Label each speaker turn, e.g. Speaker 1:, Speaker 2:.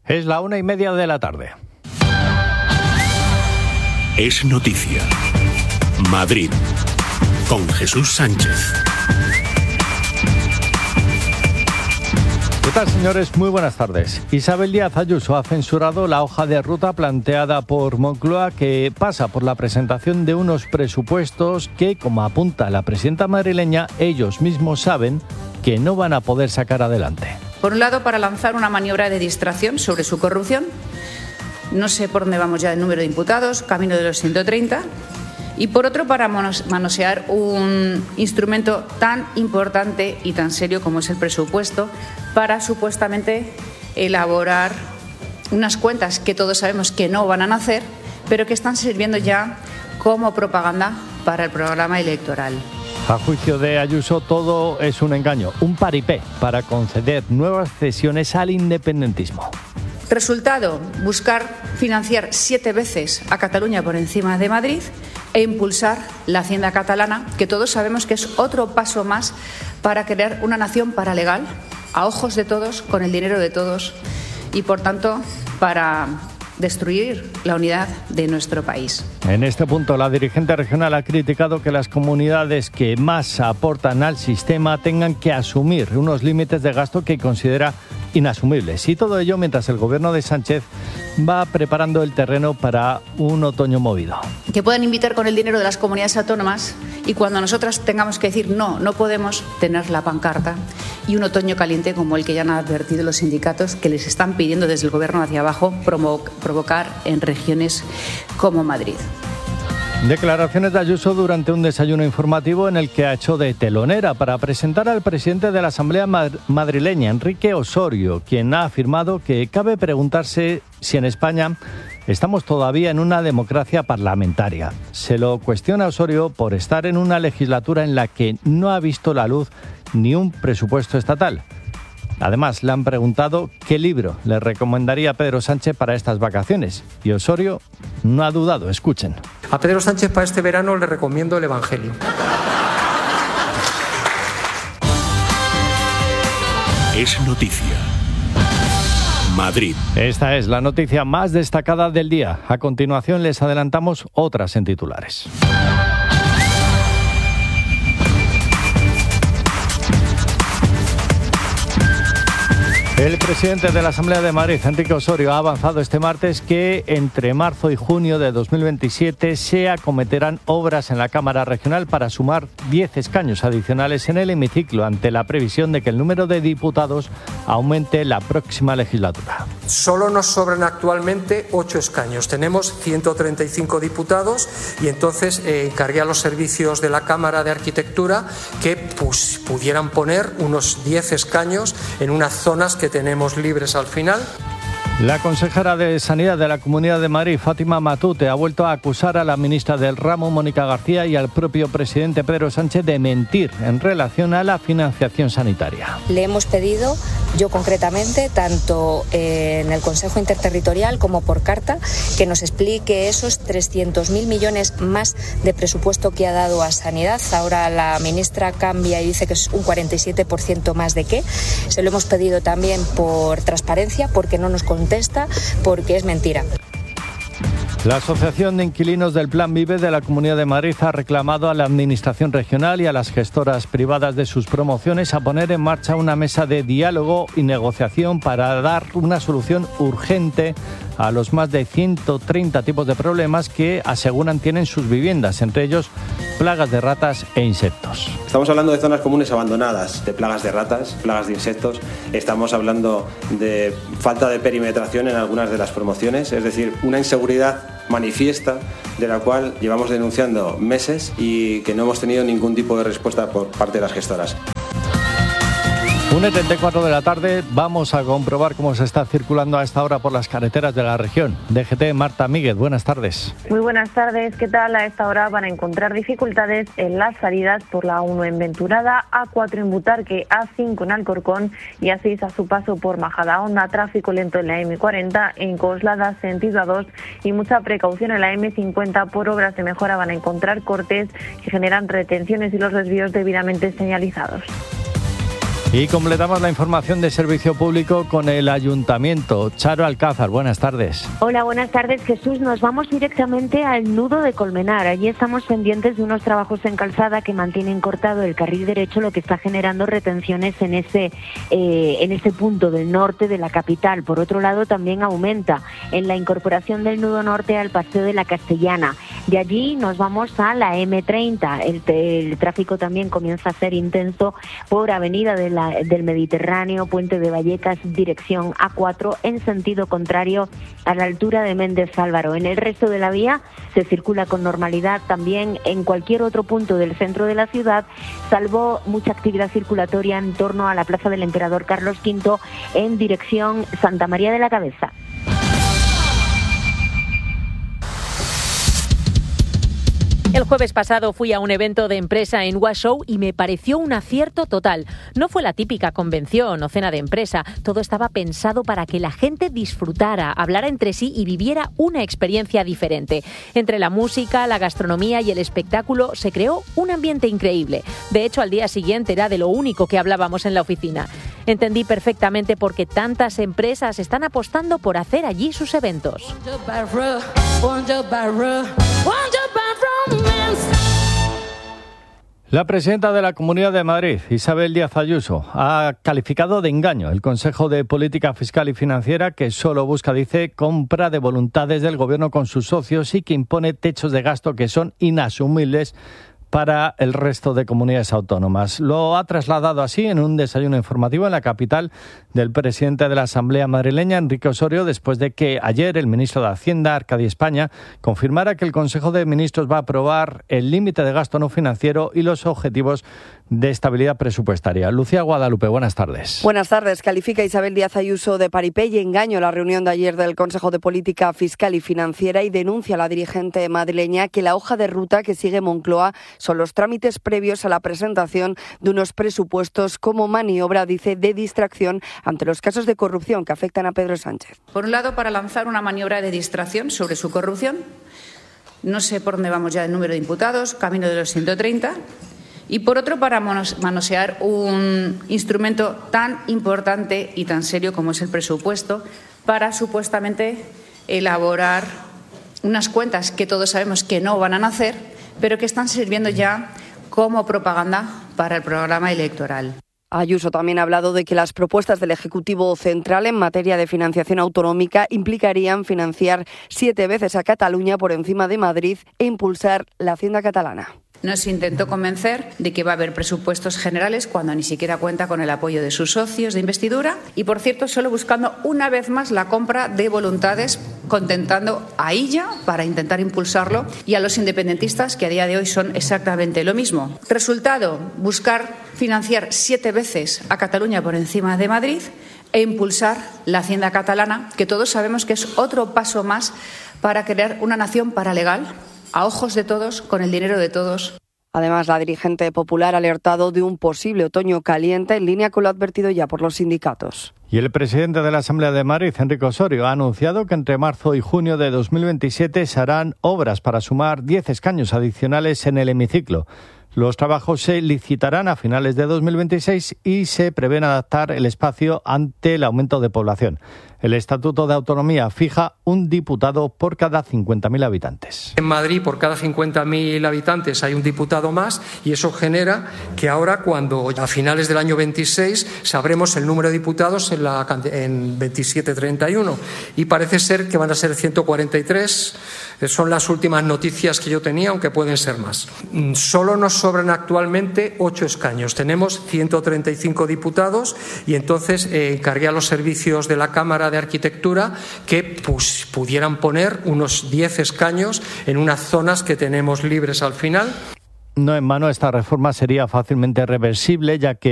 Speaker 1: Es la 1:30 de la tarde.
Speaker 2: Es noticia. Madrid. Con Jesús Sánchez.
Speaker 1: ¿Qué tal, señores? Muy buenas tardes. Isabel Díaz Ayuso ha censurado la hoja de ruta planteada por Moncloa, que pasa por la presentación de unos presupuestos que, como apunta la presidenta madrileña, ellos mismos saben que no van a poder sacar adelante.
Speaker 3: Por un lado, para lanzar una maniobra de distracción sobre su corrupción. No sé por dónde vamos ya del número de imputados, camino de los 130. Y por otro, para manosear un instrumento tan importante y tan serio como es el presupuesto, para supuestamente elaborar unas cuentas que todos sabemos que no van a nacer, pero que están sirviendo ya como propaganda para el programa electoral.
Speaker 1: A juicio de Ayuso, todo es un engaño, un paripé para conceder nuevas cesiones al independentismo.
Speaker 3: Resultado, buscar financiar 7 veces a Cataluña por encima de Madrid e impulsar la hacienda catalana, que todos sabemos que es otro paso más para crear una nación paralegal, a ojos de todos, con el dinero de todos y, por tanto, para destruir la unidad de nuestro país.
Speaker 1: En este punto, la dirigente regional ha criticado que las comunidades que más aportan al sistema tengan que asumir unos límites de gasto que considera inasumibles. Y todo ello mientras el gobierno de Sánchez va preparando el terreno para un otoño movido.
Speaker 3: Que puedan invitar con el dinero de las comunidades autónomas y cuando nosotras tengamos que decir no podemos tener la pancarta y un otoño caliente como el que ya han advertido los sindicatos, que les están pidiendo desde el gobierno hacia abajo provocar en regiones como Madrid.
Speaker 1: Declaraciones de Ayuso durante un desayuno informativo en el que ha hecho de telonera para presentar al presidente de la Asamblea madrileña, Enrique Osorio, quien ha afirmado que cabe preguntarse si en España estamos todavía en una democracia parlamentaria. Se lo cuestiona Osorio por estar en una legislatura en la que no ha visto la luz ni un presupuesto estatal. Además, le han preguntado qué libro le recomendaría a Pedro Sánchez para estas vacaciones. Y Osorio no ha dudado. Escuchen.
Speaker 4: A Pedro Sánchez para este verano le recomiendo el Evangelio.
Speaker 2: Es noticia. Madrid.
Speaker 1: Esta es la noticia más destacada del día. A continuación les adelantamos otras en titulares. El presidente de la Asamblea de Madrid, Enrique Osorio, ha avanzado este martes que entre marzo y junio de 2027 se acometerán obras en la Cámara Regional para sumar 10 escaños adicionales en el hemiciclo, ante la previsión de que el número de diputados aumente la próxima legislatura.
Speaker 4: Solo nos sobran actualmente 8 escaños. Tenemos 135 diputados y entonces encargué a los servicios de la Cámara de Arquitectura que pudieran poner unos 10 escaños en unas zonas que tenemos libres al final.
Speaker 1: La consejera de Sanidad de la Comunidad de Madrid, Fátima Matute, ha vuelto a acusar a la ministra del ramo, Mónica García, y al propio presidente Pedro Sánchez de mentir en relación a la financiación sanitaria.
Speaker 5: Le hemos pedido, yo concretamente, tanto en el Consejo Interterritorial como por carta, que nos explique esos 300.000 millones más de presupuesto que ha dado a Sanidad. Ahora la ministra cambia y dice que es un 47% más de qué. Se lo hemos pedido también por transparencia, porque no nos contesta, porque es mentira.
Speaker 1: La Asociación de Inquilinos del Plan Vive de la Comunidad de Madrid ha reclamado a la Administración regional y a las gestoras privadas de sus promociones a poner en marcha una mesa de diálogo y negociación para dar una solución urgente a los más de 130 tipos de problemas que aseguran tienen sus viviendas, entre ellos plagas de ratas e insectos.
Speaker 6: Estamos hablando de zonas comunes abandonadas, de plagas de ratas, plagas de insectos. Estamos hablando de falta de perimetración en algunas de las promociones, es decir, una inseguridad manifiesta de la cual llevamos denunciando meses y que no hemos tenido ningún tipo de respuesta por parte de las gestoras.
Speaker 1: 1:34 de la tarde, vamos a comprobar cómo se está circulando a esta hora por las carreteras de la región. DGT, Marta Míguez, buenas tardes.
Speaker 7: Muy buenas tardes, ¿qué tal? A esta hora van a encontrar dificultades en las salidas por la 1 en Venturada, A4 en Butarque, A5 en Alcorcón y A6 a su paso por Majadahonda. Tráfico lento en la M40, en Coslada, sentido A2 y mucha precaución en la M50 por obras de mejora. Van a encontrar cortes que generan retenciones y los desvíos debidamente señalizados.
Speaker 1: Y completamos la información de servicio público con el Ayuntamiento. Charo Alcázar, buenas tardes.
Speaker 8: Hola, buenas tardes, Jesús. Nos vamos directamente al nudo de Colmenar. Allí estamos pendientes de unos trabajos en calzada que mantienen cortado el carril derecho, lo que está generando retenciones en ese punto del norte de la capital. Por otro lado, también aumenta en la incorporación del nudo norte al Paseo de la Castellana. De allí nos vamos a la M30. El tráfico también comienza a ser intenso por Avenida del Mediterráneo, Puente de Vallecas, dirección A4, en sentido contrario a la altura de Méndez Álvaro. En el resto de la vía se circula con normalidad también en cualquier otro punto del centro de la ciudad, salvo mucha actividad circulatoria en torno a la Plaza del Emperador Carlos V en dirección Santa María de la Cabeza.
Speaker 9: El jueves pasado fui a un evento de empresa en Washoe y me pareció un acierto total. No fue la típica convención o cena de empresa. Todo estaba pensado para que la gente disfrutara, hablara entre sí y viviera una experiencia diferente. Entre la música, la gastronomía y el espectáculo se creó un ambiente increíble. De hecho, al día siguiente era de lo único que hablábamos en la oficina. Entendí perfectamente por qué tantas empresas están apostando por hacer allí sus eventos.
Speaker 1: La presidenta de la Comunidad de Madrid, Isabel Díaz Ayuso, ha calificado de engaño el Consejo de Política Fiscal y Financiera, que solo busca, dice, compra de voluntades del Gobierno con sus socios y que impone techos de gasto que son inasumibles para el resto de comunidades autónomas. Lo ha trasladado así en un desayuno informativo en la capital del presidente de la Asamblea madrileña, Enrique Osorio, después de que ayer el ministro de Hacienda, Arcadi España, confirmara que el Consejo de Ministros va a aprobar el límite de gasto no financiero y los objetivos de estabilidad presupuestaria. Lucía Guadalupe, buenas tardes.
Speaker 10: Buenas tardes. Califica Isabel Díaz Ayuso de paripé y engaño la reunión de ayer del Consejo de Política Fiscal y Financiera y denuncia a la dirigente madrileña que la hoja de ruta que sigue Moncloa son los trámites previos a la presentación de unos presupuestos como maniobra, dice, de distracción ante los casos de corrupción que afectan a Pedro Sánchez.
Speaker 3: Por un lado, para lanzar una maniobra de distracción sobre su corrupción. No sé por dónde vamos ya el número de imputados, camino de los 130. Y por otro, para manosear un instrumento tan importante y tan serio como es el presupuesto, para supuestamente elaborar unas cuentas que todos sabemos que no van a nacer, pero que están sirviendo ya como propaganda para el programa electoral.
Speaker 10: Ayuso también ha hablado de que las propuestas del Ejecutivo Central en materia de financiación autonómica implicarían financiar 7 veces a Cataluña por encima de Madrid e impulsar la Hacienda catalana.
Speaker 3: Nos intentó convencer de que va a haber presupuestos generales cuando ni siquiera cuenta con el apoyo de sus socios de investidura y, por cierto, solo buscando una vez más la compra de voluntades, contentando a ella para intentar impulsarlo y a los independentistas, que a día de hoy son exactamente lo mismo. Resultado, buscar financiar 7 veces a Cataluña por encima de Madrid e impulsar la Hacienda catalana, que todos sabemos que es otro paso más para crear una nación paralegal, a ojos de todos, con el dinero de todos.
Speaker 10: Además, la dirigente popular ha alertado de un posible otoño caliente en línea con lo advertido ya por los sindicatos.
Speaker 1: Y el presidente de la Asamblea de Madrid, Enrique Osorio, ha anunciado que entre marzo y junio de 2027 se harán obras para sumar 10 escaños adicionales en el hemiciclo. Los trabajos se licitarán a finales de 2026 y se prevén adaptar el espacio ante el aumento de población. El Estatuto de Autonomía fija un diputado por cada 50.000 habitantes.
Speaker 4: En Madrid, por cada 50.000 habitantes hay un diputado más y eso genera que ahora, cuando a finales del año 26 sabremos el número de diputados en 27-31 y parece ser que van a ser 143. Son las últimas noticias que yo tenía, aunque pueden ser más. Solo nos sobran actualmente 8 escaños. Tenemos 135 diputados y entonces encargué a los servicios de la Cámara de Arquitectura que pudieran poner unos 10 escaños en unas zonas que tenemos libres al final.
Speaker 1: No en vano, esta reforma sería fácilmente reversible, ya que